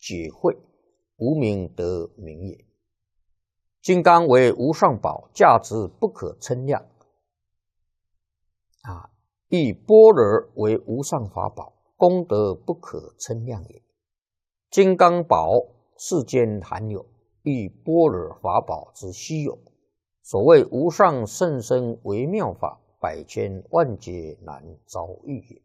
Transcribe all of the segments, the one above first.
解慧，无名得名也。金刚为无上宝，价值不可称量。亦般若为无上法宝，功德不可称量也。金刚宝世间罕有，亦般若法宝之稀有。所谓无上甚深微妙法，百千万劫难遭遇也。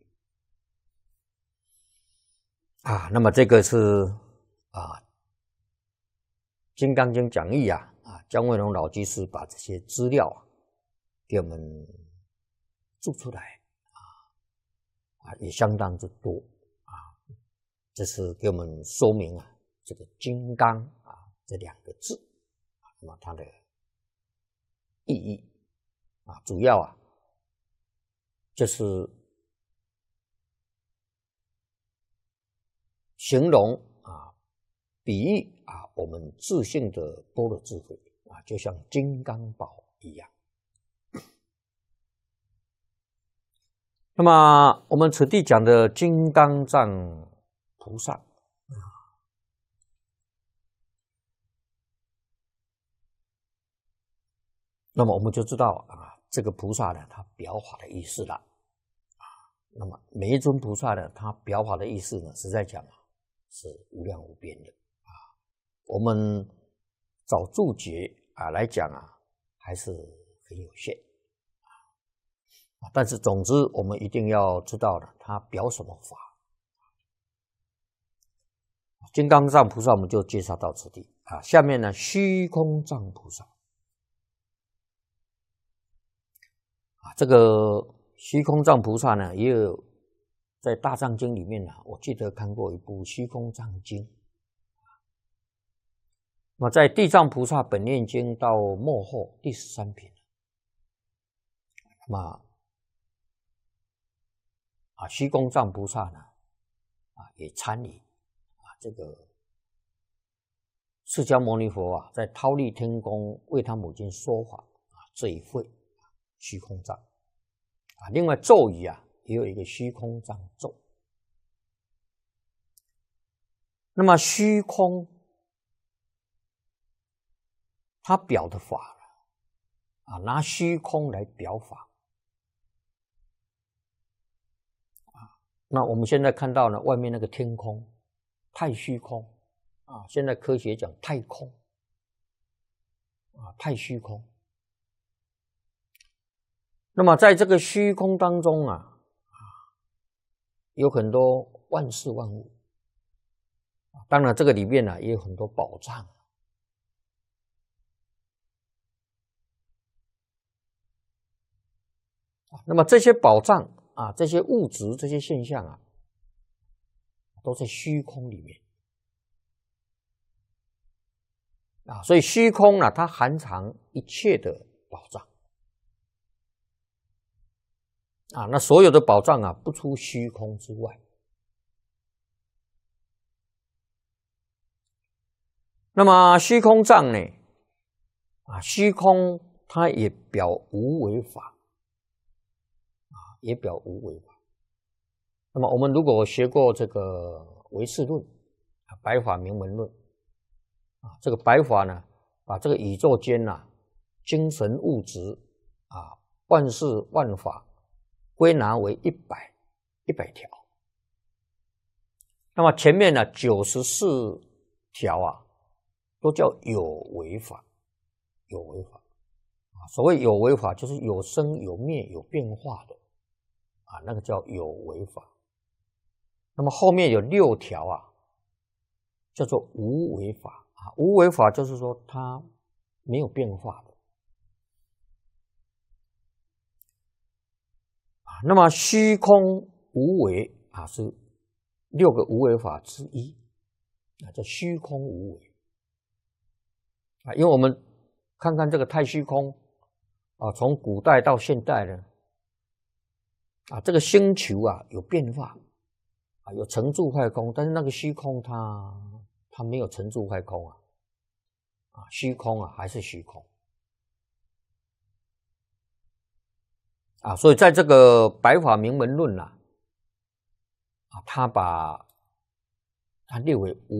那么这个是《金刚经》讲义姜惠龙老居士把这些资料给我们做出来也相当之多这是给我们说明这个金刚这两个字那么它的意义主要就是形容比喻我们自性的般若智慧就像金刚宝一样。那么我们此地讲的金刚藏菩萨那么我们就知道这个菩萨呢，他表法的意思了那么每一尊菩萨呢，他表法的意思呢，实在讲是无量无边的我们找注解来讲还是很有限但是总之我们一定要知道他表什么法。金刚藏菩萨我们就介绍到此地下面呢虚空藏菩萨这个虚空藏菩萨呢，也有在大藏经里面我记得看过一部虚空藏经那么在地藏菩萨本愿经到末后第13品那么虚空藏菩萨呢也参与这个释迦牟尼佛在忉利天宫为他母亲说法这一会虚空藏另外咒语也有一个虚空藏咒。那么虚空它表的法拿虚空来表法那我们现在看到呢，外面那个天空太虚空现在科学讲太空太虚空。那么在这个虚空当中有很多万事万物当然这个里面也有很多宝藏那么这些宝藏这些物质这些现象都在虚空里面所以虚空它含藏一切的宝藏那所有的宝藏不出虚空之外。那么虚空藏呢虚空它也表无为法也表无为法。那么我们如果学过这个唯识论白法明门论这个白法呢把这个宇宙间精神物质万事万法归纳为100条。那么前面94条都叫有为法。有为法所谓有为法就是有生有灭有变化的那个叫有为法。那么后面有6条叫做无为法无为法就是说它没有变化的那么虚空无为是6个无为法之一叫虚空无为因为我们看看这个太虚空从古代到现代呢这个星球有变化有成住坏空，但是那个虚空它没有成住坏空虚空还是虚空所以在这个白法明门论它把它列为无